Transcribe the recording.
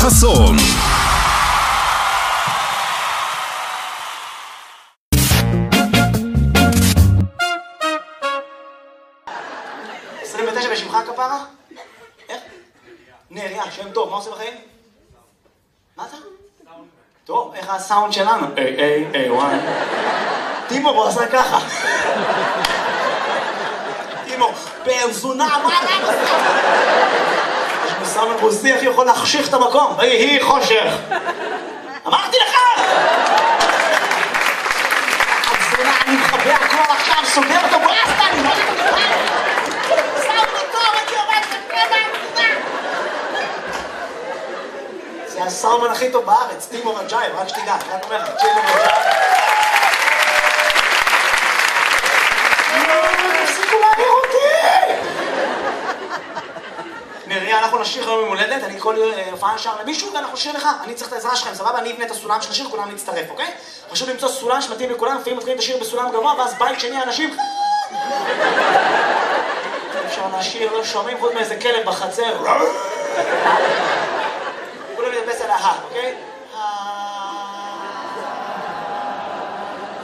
חסון. בשמך כפרה? איך? נריה, שם טוב, מה עושה בחיים? מה אתה? טוב, איך הסאונד שלנו? וואי. טימו, בוא עשה ככה. טימו, פרזונה, מה למה? יש מסאמן רוסי, איך יכול להחשיך את המקום? היא חושך. אמרתי לך! פרזונה, אני מחבא הכל עכשיו, סוגר אותו ברסטה, אני לא יודע לך! זה הסאומן הכי טוב בארץ, טימו רג'ייב, רק שתדע, רק אומר לך, טימו רג'ייב. תפסיקו להעביר אותי! נריה, אנחנו נשיר היום ממולדת, אני כל הופעה נשאר למישהו ואנחנו נשיר לך, אני צריך את העזרה שלכם, סבבה? אני אבנה את הסולם של השיר, כולם נצטרף, אוקיי? חשוב למצוא סולם שמתאים לכולם, לפעמים מתחילים את השיר בסולם גבוה, ואז בית שני אנשים... אפשר לשיר, לא שומעים חוץ מאיזה כלב בחצר. כולם נדבס על ההר, אוקיי?